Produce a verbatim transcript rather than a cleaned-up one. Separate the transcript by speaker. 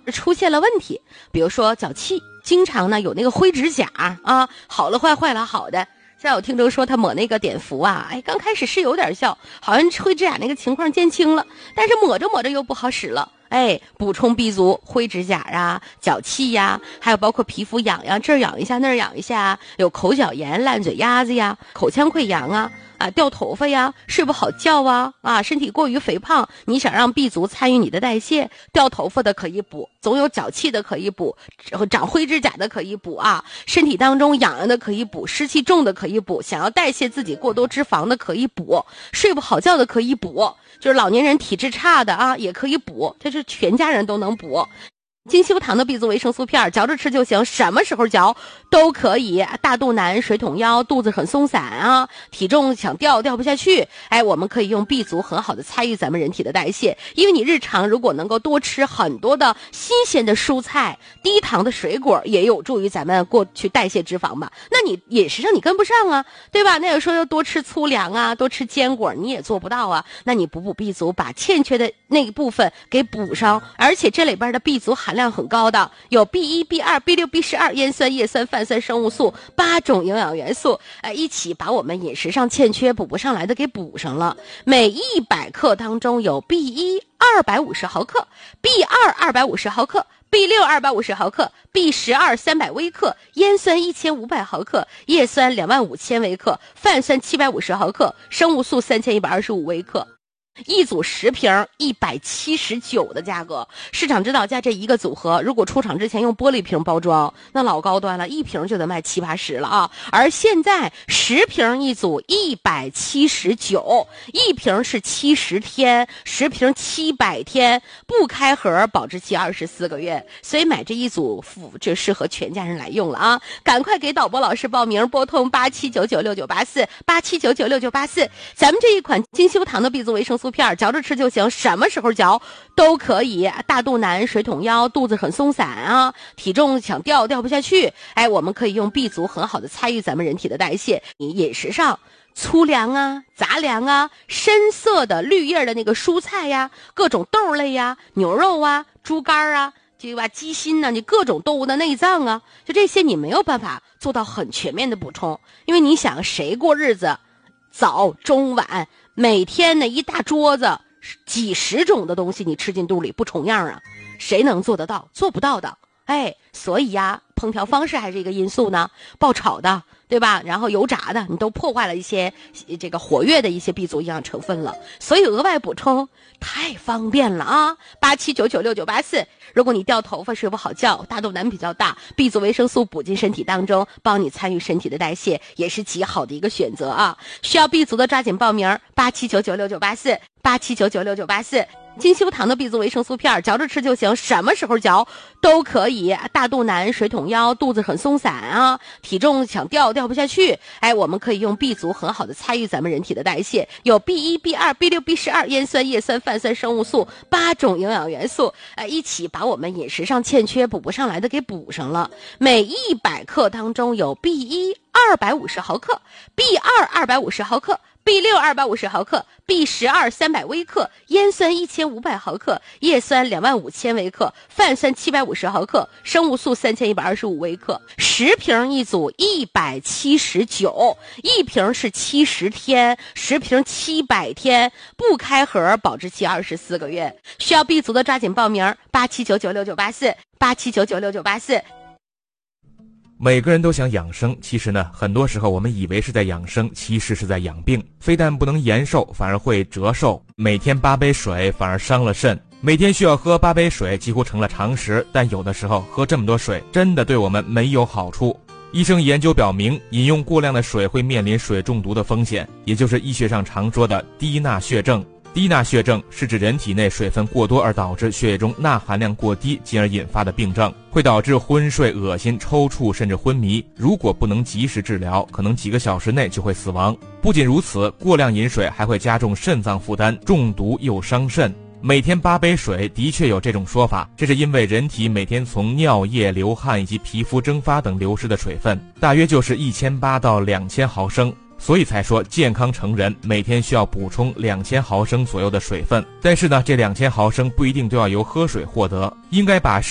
Speaker 1: 出现了问题，比如说脚气，经常呢有那个灰指甲啊，好了坏，坏了好的。像有听众说他抹那个碘伏啊，哎，刚开始是有点效，好像灰指甲那个情况减轻了，但是抹着抹着又不好使了。哎，补充 B 族，灰指甲啊，脚气呀、啊，还有包括皮肤痒痒，这儿痒一下那儿痒一下，有口角炎、烂嘴鸭子呀，口腔溃疡啊，啊掉头发呀，睡不好觉啊，啊身体过于肥胖，你想让 B 族参与你的代谢，掉头发的可以补，总有脚气的可以补，长灰指甲的可以补啊，身体当中痒痒的可以补，湿气重的可以补，想要代谢自己过多脂肪的可以补，睡不好觉的可以补，就是老年人体质差的啊也可以补，这是全家人都能补。金修堂的 B 族维生素片，嚼着吃就行，什么时候嚼都可以。大肚腩、水桶腰、肚子很松散啊，体重想掉掉不下去，哎，我们可以用 B 族很好的参与咱们人体的代谢。因为你日常如果能够多吃很多的新鲜的蔬菜、低糖的水果，也有助于咱们过去代谢脂肪嘛。那你饮食上你跟不上啊，对吧？那有时候要多吃粗粮啊，多吃坚果，你也做不到啊。那你补补 B 族，把欠缺的那一部分给补上，而且这里边的 B 族含量很高的，有 B 一、B 二、B 六、B 十二、烟酸、叶酸、泛酸、生物素八种营养元素，呃，一起把我们饮食上欠缺补不上来的给补上了。每一百克当中有 B 一二百五十毫克， B 二二百五十毫克，B 六二百五十毫克， B 十二三百微克，烟酸一千五百毫克，叶酸两万五千微克，泛酸七百五十毫克，生物素三千一百二十五微克。一组十瓶一百七十九的价格，市场指导价这一个组合，如果出厂之前用玻璃瓶包装，那老高端了，一瓶就得卖七八十了啊！而现在十瓶一组一百七十九，一瓶是七十天，十瓶七百天，不开盒，保质期二十四个月，所以买这一组就适合全家人来用了啊！赶快给导播老师报名，拨通八七九九六九八四八七九九六九八四，咱们这一款金修堂的 B 族维生素片，嚼着吃就行，什么时候嚼都可以。大肚腩、水桶腰、肚子很松散啊，体重想掉掉不下去，哎，我们可以用 B 族很好的参与咱们人体的代谢。你饮食上粗粮啊、杂粮啊、深色的绿叶的那个蔬菜呀、各种豆类呀、牛肉啊、猪肝啊，对吧？鸡心呢、啊，你各种动物的内脏啊，就这些你没有办法做到很全面的补充，因为你想谁过日子早中晚每天那一大桌子几十种的东西你吃进肚里不重样啊，谁能做得到？做不到的。哎，所以呀，烹调方式还是一个因素呢，爆炒的，对吧？然后油炸的，你都破坏了一些这个活跃的一些 B 族营养成分了，所以额外补充太方便了啊！八七九九六九八四，如果你掉头发、睡不好觉、大肚腩比较大 ，B 族维生素补进身体当中，帮你参与身体的代谢，也是极好的一个选择啊！需要 B 族的抓紧报名，八七九九六九八四八七九九六九八四。金修堂的 B 族维生素片，嚼着吃就行，什么时候嚼都可以。大肚腩、水桶腰、肚子很松散啊，体重想掉掉不下去，哎，我们可以用 B 族很好的参与咱们人体的代谢。有 B 一、B 二、B 六、B 十二、烟酸、叶酸、泛酸、生物素八种营养元素，哎，一起把我们饮食上欠缺补不上来的给补上了。每一百克当中有 B 一二百五十毫克， B 二二百五十毫克。B 六二百五十毫克， B 十二三百微克，烟酸一千五百毫克，叶酸两万五千微克，泛酸七百五十毫克，生物素三千一百二十五微克。十瓶一组一百七十九，一瓶是七十天，十瓶七百天，不开盒，保质期二十四个月。需要 B 族的抓紧报名，八七九九六九八四八七九九六九八四。
Speaker 2: 每个人都想养生，其实呢，很多时候我们以为是在养生，其实是在养病。非但不能延寿，反而会折寿。每天八杯水反而伤了肾。每天需要喝八杯水几乎成了常识，但有的时候喝这么多水真的对我们没有好处。医生研究表明，饮用过量的水会面临水中毒的风险，也就是医学上常说的低钠血症。低钠血症是指人体内水分过多而导致血液中钠含量过低，进而引发的病症，会导致昏睡、恶心、抽搐甚至昏迷。如果不能及时治疗，可能几个小时内就会死亡。不仅如此，过量饮水还会加重肾脏负担，中毒又伤肾。每天八杯水的确有这种说法，这是因为人体每天从尿液、流汗以及皮肤蒸发等流失的水分，大约就是一千八到两千毫升。所以才说健康成人每天需要补充两千毫升左右的水分。但是呢，这两千毫升不一定都要由喝水获得，应该把